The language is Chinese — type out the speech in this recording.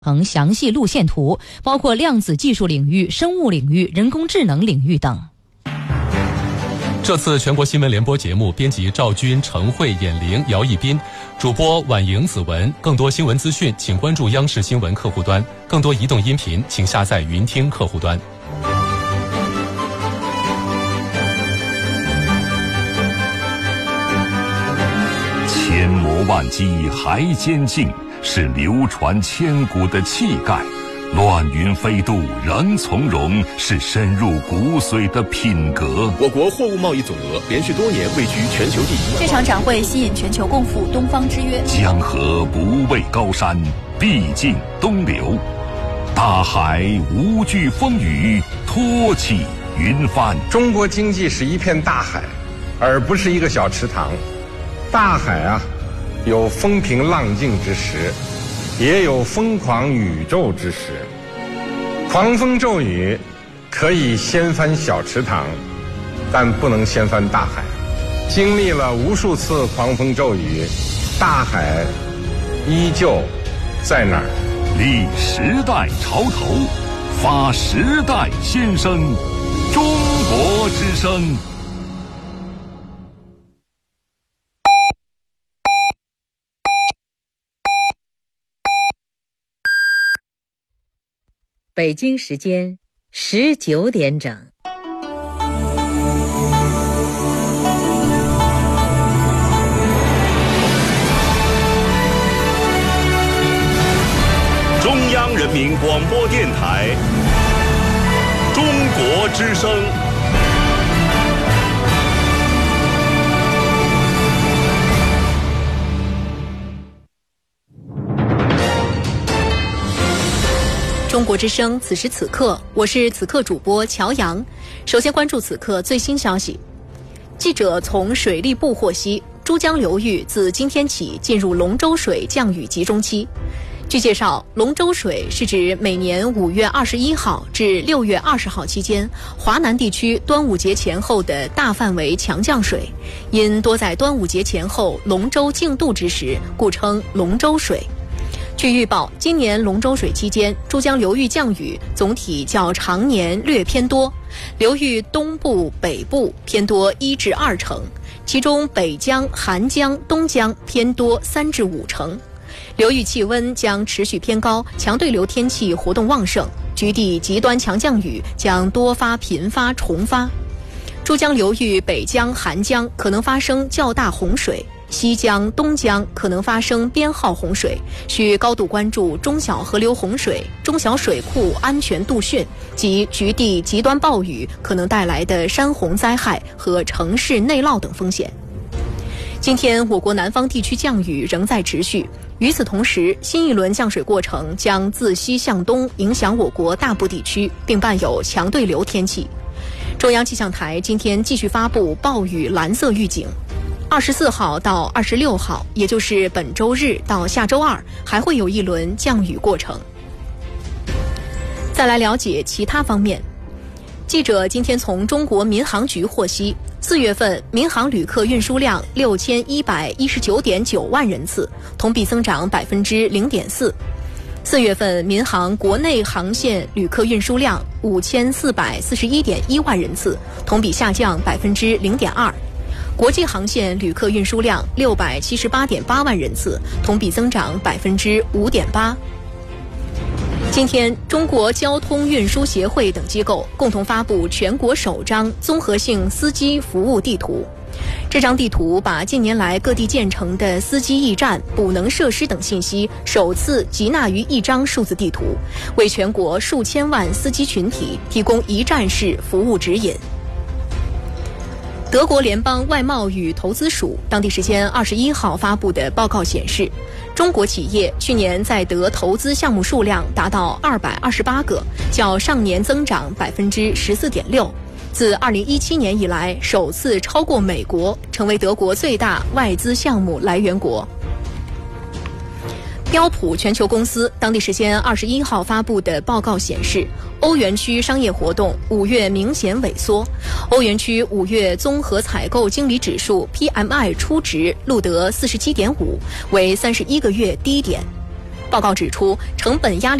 详细路线图，包括量子技术领域、生物领域、人工智能领域等。 这次全国新闻联播节目，编辑赵军、程慧、闫玲、姚一斌，主播婉莹、子文。更多新闻资讯，请关注央视新闻客户端；更多移动音频，请下载云听客户端。 千磨万击还坚劲，是流传千古的气概；乱云飞渡仍从容，是深入骨髓的品格。 我国货物贸易总额连续多年位居全球第一。 这场展会吸引全球共赴东方之约。 江河不畏高山，必尽东流；大海无惧风雨，托起云帆。 中国经济是一片大海，而不是一个小池塘。大海啊，有风平浪静之时，也有疯狂宇宙之时。狂风骤雨可以掀翻小池塘，但不能掀翻大海。经历了无数次狂风骤雨，大海依旧在那儿。 立时代潮头，发时代先声，中国之声。 北京时间19点整。 中央人民广播电台中国之声。 中国之声，此时此刻，我是此刻主播乔阳。首先关注此刻最新消息。记者从水利部获悉，珠江流域自今天起进入龙舟水降雨集中期。据介绍，龙舟水是指每年5月21号至6月20号期间，华南地区端午节前后的大范围强降水，因多在端午节前后龙舟竞渡之时，故称龙舟水。据预报，今年龙舟水期间，珠江流域降雨总体较常年略偏多，流域东部、北部偏多1至2成，其中北江、韩江、东江偏多3至5成。流域气温将持续偏高，强对流天气活动旺盛，局地极端强降雨将多发、频发、重发。珠江流域北江、韩江可能发生较大洪水，西江、东江可能发生编号洪水，需高度关注中小河流洪水、中小水库安全度汛及局地极端暴雨可能带来的山洪灾害和城市内涝等风险。今天我国南方地区降雨仍在持续，与此同时，新一轮降水过程将自西向东影响我国大部地区，并伴有强对流天气。中央气象台今天继续发布暴雨蓝色预警，24号到26号，也就是本周日到下周二，还会有一轮降雨过程。再来了解其他方面，记者今天从中国民航局获悉，4月份民航旅客运输量6119.9万人次，同比增长0.4%。4月份民航国内航线旅客运输量5441.1万人次，同比下降0.2%。国际航线旅客运输量678.8万人次，同比增长5.8%。今天，中国交通运输协会等机构共同发布全国首张综合性司机服务地图。这张地图把近年来各地建成的司机驿站、补能设施等信息首次集纳于一张数字地图，为全国数千万司机群体提供一站式服务指引。德国联邦外贸与投资署当地时间21号发布的报告显示，中国企业去年在德投资项目数量达到228个，较上年增长14.6%。自2017年以来，首次超过美国，成为德国最大外资项目来源国。标普全球公司当地时间21号发布的报告显示，欧元区商业活动5月明显萎缩，欧元区5月综合采购经理指数 PMI 初值录得47.5，为31个月低点。 报告指出，成本压力